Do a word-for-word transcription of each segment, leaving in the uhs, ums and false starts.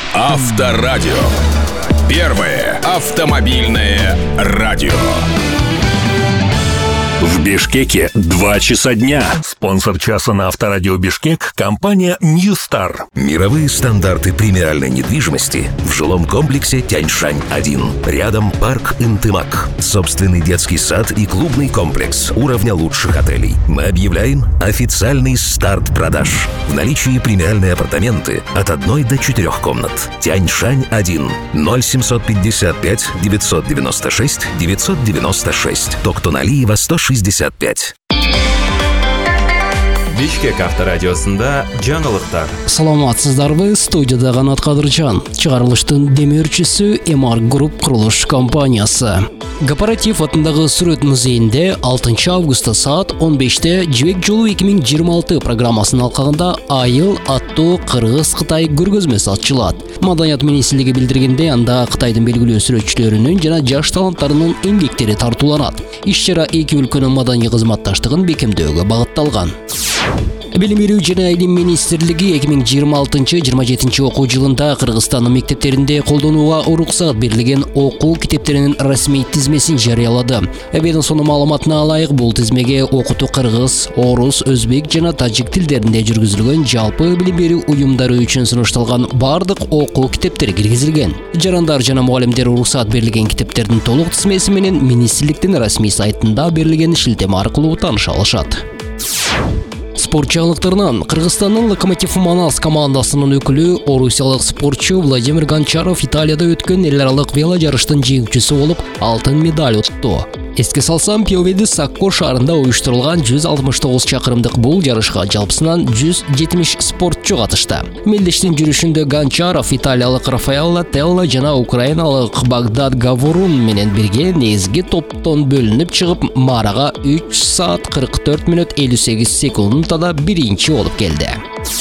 Авторадио. Первое автомобильное радио. В Бишкеке два часа дня. Спонсор часа на Авторадио Бишкек — компания New Star. Мировые стандарты премиальной недвижимости в жилом комплексе Тяньшань один. Рядом парк Интымак. Собственный детский сад и клубный комплекс уровня лучших отелей. Мы объявляем официальный старт продаж. В наличии премиальные апартаменты от одной до четырех комнат. Тяньшань один. ноль семьсот пятьдесят пять девятьсот девяносто шесть девятьсот девяносто шесть. Токтоналиева сто шестьдесят пять. Бишкек авторадиосында жаңылыктар. Саламатсыздарбы, студияда Канат Кадыржан. Чыгарылыштын демирчиси Эмарк Групп курулуш компаниясы. Корпоратив атындагы сүрөт музейинде алтынчы августта саат он беште Жибек жолу эки миң жыйырма алты программасынын алкагында Айыл аттуу Кыргыз-Кытай көргөзмөсү ачылат. Маданият министрлиги билдиргенде, анда Кытайдын белгилүү сүрөтчүлөрүнүн жана жаш таланттарынын эмгектери тартууланат. Иш-чара эки өлкөнүн маданий кызматташтыгын бекемдөөгө багытталган. Билим берүү жана илим министрлиги эки миң жыйырма алтынчы жыйырма жетинчи окуу жылында Кыргызстандын мектептеринде колдонууга уруксат берилген окуу китептеринин расмий тизмесин жарыялады. Ведомствонун маалыматына ылайык, бул тизмеге окутуу кыргыз, орус, өзбек жана тажик тилдеринде жүргүзүлгөн жалпы билим берүү уюмдары үчүн сунушталган бардык окуу китептери киргизилген. Жарандар жана мугалимдер уруксат берилген китептердин толук тизмеси менен министрликтин расмий сайтында берилген шилтеме аркылуу тааныша алышат. Спорт жаңылыктарынан Кыргызстандын Локомотив Манас командасынын өкүлү орусиялык спортчу Владимир Гончаров Италияда өткөн эл аралык вело жарыштын жеңүүчүсү болуп, алтын медаль утту. Эске салсам, Пиоведи Сакко шаарында уюштурулган жүз алтымыш тогуз чакырымдык бул жарышка жалпысынан жүз жетимиш спортчу катышты. Мелдештин жүрүшүндө Гончаров италиялык Рафаэлло Телло жана украиналык Багдад Гаворун менен бирге негизги топтон бөлүнүп чыгып, Марага үч саат кырк төрт мүнөт элүү сегиз секундада биринчи болуп келди.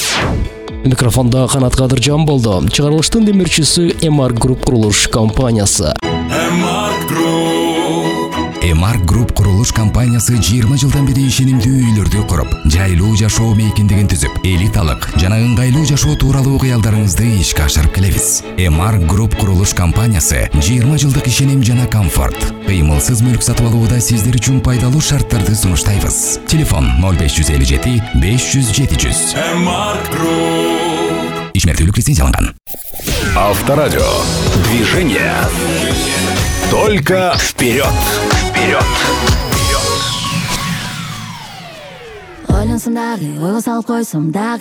Микрофонда Канат Кадыржан болду. Чыгарылыштын демирчиси Эмарк Групп курулуш компаниясы. Эмарк Групп. Эмарк Групп курулуш компаниясы жыйырма жылдан бери ишенимдүү үйлөрдү куруп, жайлуу жашоо мейкиндигин түзүп, элиталык жана ыңгайлуу жашоо тууралуу кыялдарыңызды ишке ашырып келебиз. Эмарк Групп курулуш компаниясы жыйырма жылдык ишеним жана комфорт, кыймылсыз мүлк сатып алууда сиздер үчүн пайдалуу шарттарды сунуштайбыз. Телефон ноль беш жүз элүү жети беш жүз жети жүз. Эмарк Групп. Ишмердүүлүк лицензияланган. Авторадио. Движение. Только вперед. Вперед. Ойлансам дагы, ойго салып койсом дагы.